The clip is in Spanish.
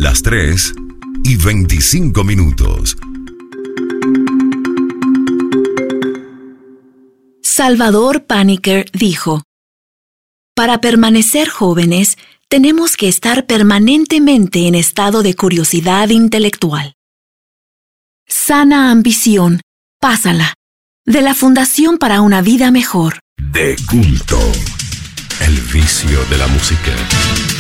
las 3:25. Salvador Paniker dijo: para permanecer jóvenes, tenemos que estar permanentemente en estado de curiosidad intelectual. Sana ambición, pásala, de la Fundación para una Vida Mejor. De culto, el vicio de la música.